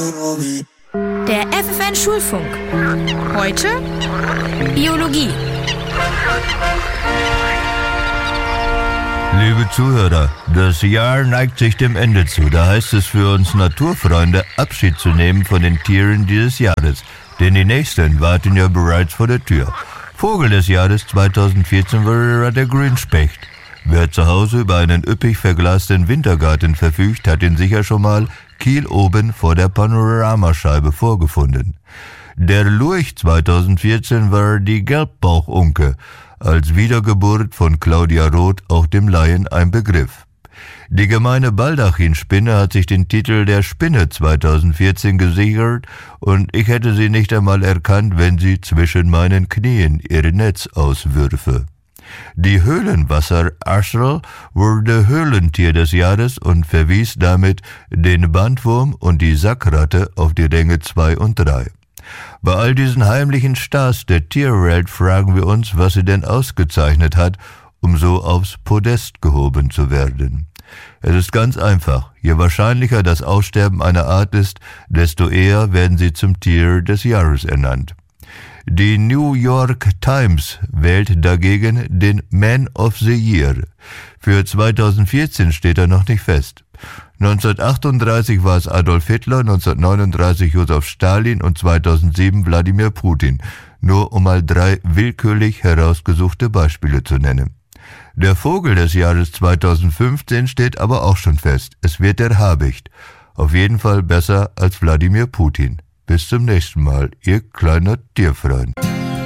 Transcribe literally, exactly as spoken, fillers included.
Der F F N Schulfunk. Heute Biologie. Liebe Zuhörer, das Jahr neigt sich dem Ende zu. Da heißt es für uns Naturfreunde, Abschied zu nehmen von den Tieren dieses Jahres. Denn die nächsten warten ja bereits vor der Tür. Vogel des Jahres zweitausendvierzehn war der Grünspecht. Wer zu Hause über einen üppig verglasten Wintergarten verfügt, hat ihn sicher schon mal Kiel oben vor der Panoramascheibe vorgefunden. Der Lurch zweitausendvierzehn war die Gelbbauchunke, als Wiedergeburt von Claudia Roth auch dem Laien ein Begriff. Die gemeine Baldachinspinne hat sich den Titel der Spinne zweitausendvierzehn gesichert und ich hätte sie nicht einmal erkannt, wenn sie zwischen meinen Knien ihr Netz auswürfe. Die Höhlenwasseraschel wurde Höhlentier des Jahres und verwies damit den Bandwurm und die Sackratte auf die Ränge zwei und drei. Bei all diesen heimlichen Stars der Tierwelt fragen wir uns, was sie denn ausgezeichnet hat, um so aufs Podest gehoben zu werden. Es ist ganz einfach. Je wahrscheinlicher das Aussterben einer Art ist, desto eher werden sie zum Tier des Jahres ernannt. Die New York Times wählt dagegen den Man of the Year. Für zweitausendvierzehn steht er noch nicht fest. neunzehnhundertachtunddreißig war es Adolf Hitler, neunzehnhundertneununddreißig Josef Stalin und zweitausendsieben Wladimir Putin, nur um mal drei willkürlich herausgesuchte Beispiele zu nennen. Der Vogel des Jahres zweitausendfünfzehn steht aber auch schon fest. Es wird der Habicht. Auf jeden Fall besser als Wladimir Putin. Bis zum nächsten Mal, Ihr kleiner Tierfreund.